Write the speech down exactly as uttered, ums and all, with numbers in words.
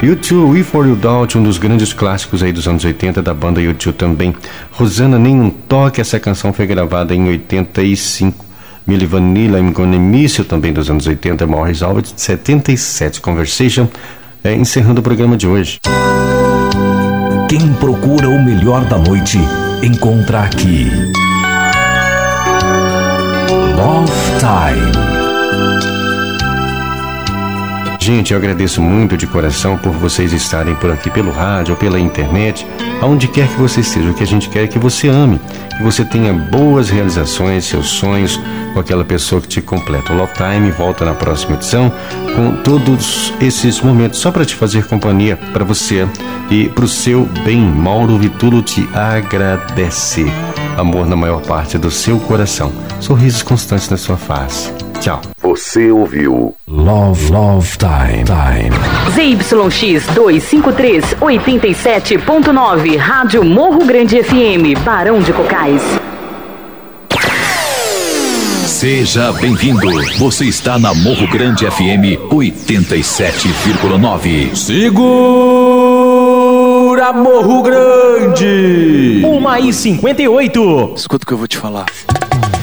U dois, We For You Doubt, um dos grandes clássicos aí dos anos oitenta da banda U dois também. Rosana, Nem Um Toque, essa canção foi gravada em oitenta e cinco. Milli Vanilli, I'm Gonna Miss You, também dos anos oitenta. Morris Albert, de setenta e sete. Conversation, é, encerrando o programa de hoje. Quem procura o melhor da noite, encontra aqui. Love Time. Gente, eu agradeço muito de coração por vocês estarem por aqui pelo rádio ou pela internet, aonde quer que você esteja. O que a gente quer é que você ame, que você tenha boas realizações, seus sonhos com aquela pessoa que te completa. O Love Time volta na próxima edição com todos esses momentos só para te fazer companhia, para você e para o seu bem. Mauro Vitulo te agradece. Amor na maior parte do seu coração, sorrisos constantes na sua face. Tchau. Você ouviu Love, Love Time, Time. Z Y X duzentos e cinquenta e três, oitenta e sete ponto nove, Rádio Morro Grande F M, Barão de Cocais. Seja bem-vindo. Você está na Morro Grande F M oitenta e sete vírgula nove. Segura Morro Grande. uma e cinquenta e oito. Escuta o que eu vou te falar.